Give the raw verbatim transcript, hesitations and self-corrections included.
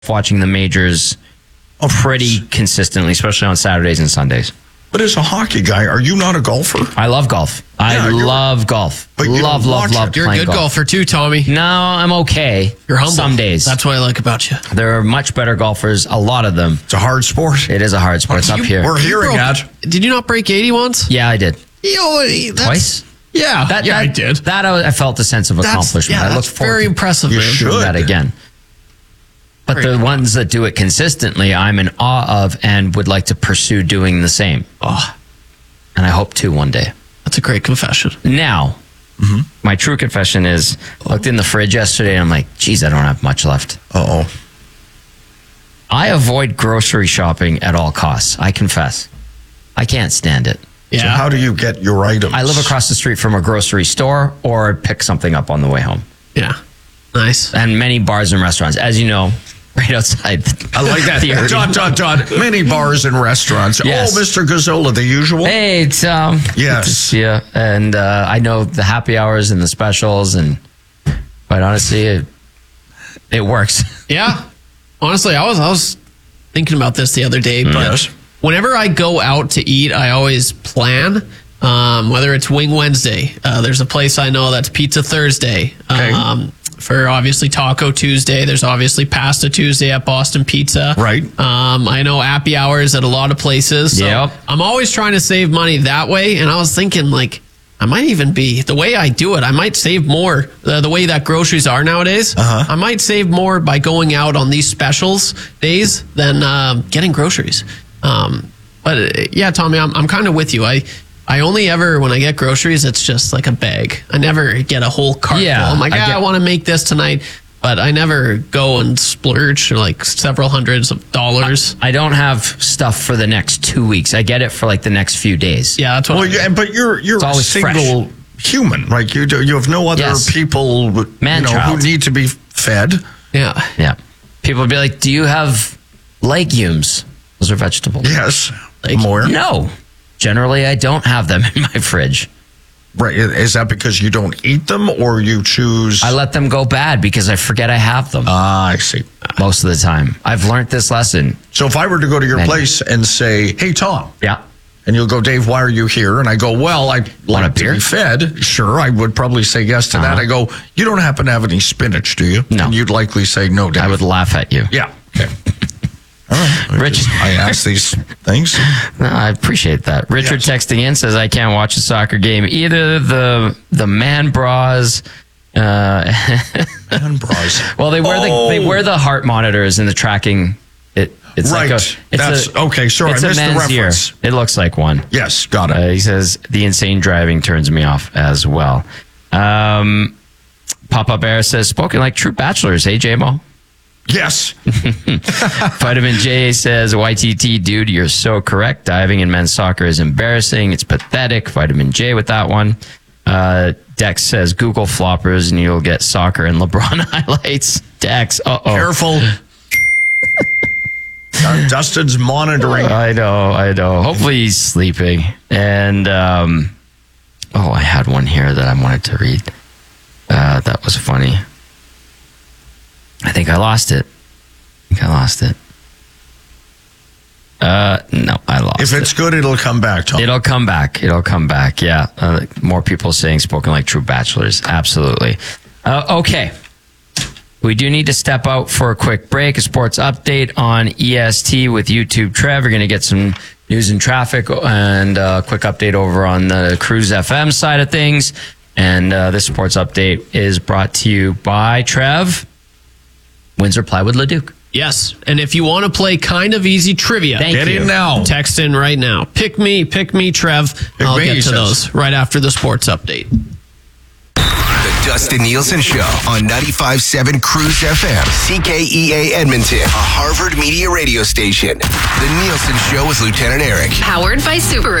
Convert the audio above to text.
watching the majors pretty consistently, especially on Saturdays and Sundays. But as a hockey guy, are you not a golfer? I love golf. I Yeah, love golf. But you love, don't love, watch love it. You're a playing good golf. golfer too, Tommy. No, I'm okay. You're humble. Some days. That's what I like about you. There are much better golfers, a lot of them. It's a hard sport. It is a hard sport. It's up You- here. We're hearing broke- that. Did you not break eighty once? Yeah, I did. Yo, that's- Twice? Yeah. That, yeah, that, I did. That I, I felt a sense of That's, accomplishment. yeah, I look that's forward very to impressive, You man. should. doing that again. But Very the cool. ones that do it consistently, I'm in awe of and would like to pursue doing the same. Oh, And I hope to one day. that's a great confession. Now, my true confession is I looked in the fridge yesterday and I'm like, geez, I don't have much left. Uh-oh. I avoid grocery shopping at all costs. I confess. I can't stand it. Yeah. So how do you get your items? I live across the street from a grocery store or pick something up on the way home. yeah. Nice. And many bars and restaurants, as you know, right outside. I like that. the area. dot, dot, dot. Many bars and restaurants. Yes. Oh, Mister Gazzola, the usual? Hey, it's um Yes. yeah, and uh, I know the happy hours and the specials, and quite honestly, it, it works. Yeah. Honestly, I was I was thinking about this the other day, but Yes. whenever I go out to eat, I always plan. Um, whether it's Wing Wednesday, uh, there's a place I know that's Pizza Thursday. Okay. Um, for obviously Taco Tuesday, there's obviously Pasta Tuesday at Boston Pizza. Right. Um, I know happy hours at a lot of places. So Yep. I'm always trying to save money that way, and I was thinking like. I might even be the way I do it. I might save more uh, the way that groceries are nowadays. Uh-huh. I might save more by going out on these specials days than uh, getting groceries. Um, but uh, yeah, Tommy, I'm I'm kind of with you. I I only ever when I get groceries, it's just like a bag. I never get a whole cart Yeah, full. I'm like, I ah, I, get- want to make this tonight, but I never go and splurge like several hundreds of dollars. I don't have stuff for the next two weeks. I get it for like the next few days. Yeah, that's what. Well, I yeah, but you're you're It's a always single human. Like you do, you have no other Yes. people you Man know, child. who need to be fed. yeah. Yeah. People would be like, do you have legumes? Those are vegetables. Yes. Like, More. No. Generally, I don't have them in my fridge. Right. Is that because you don't eat them or you choose? I let them go bad because I forget I have them Ah, I see. most of the time. I've learned this lesson. So if I were to go to your Man. place and say, "Hey, Tom," Yeah. and you'll go, "Dave, why are you here?" And I go, "Well, I Want a like to beer? be fed." Sure, I would probably say yes to that. Uh-huh. I go, "You don't happen to have any spinach, do you?" No. And you'd likely say, "No, Dave." I would laugh at you. Yeah. Okay. All right. Rich- I ask these things. No, I appreciate that. Richard Yes. texting in says, I can't watch a soccer game. Either the the man bras. Uh, And bras. well, they wear Oh. the they wear the heart monitors and the tracking. It it's Right. like a it's That's a, okay. Sorry, it's I a missed the man's ear. reference. It looks like one. Yes, got it. Uh, he says the insane driving turns me off as well. Um, Pop Up Air says spoken like true bachelors. Hey, J Mo. Yes. Vitamin J says Y T T, dude, you're so correct. Diving in men's soccer is embarrassing. It's pathetic. Vitamin J with that one. Uh, Dex says Google floppers and you'll get soccer and LeBron highlights. Dex, uh oh. Careful. Uh, Dustin's monitoring. I know, I know. Hopefully he's sleeping. And um, oh, I had one here that I wanted to read. Uh, that was funny. I think I lost it. I think I lost it. Uh, no, I lost If it. it's good, it'll come back, Tom. It'll come back. It'll come back. Yeah. Uh, more people saying spoken like true bachelors. Absolutely. Uh, okay. We do need to step out for a quick break. A sports update on E S T with YouTube Trev. We're going to get some news and traffic and a quick update over on the Cruise F M side of things. And uh, this sports update is brought to you by Trev, Windsor Plywood Leduc. Yes, and if you want to play kind of easy trivia, Thank Get you. in now. text in right now. Pick me, pick me, Trev. I'll me, get he to says. those right after the sports update. The Dustin Nielsen Show on ninety-five point seven Cruise F M, C K E A Edmonton, a Harvard Media radio station. The Nielsen Show with Lieutenant Eric. Powered by Subaru.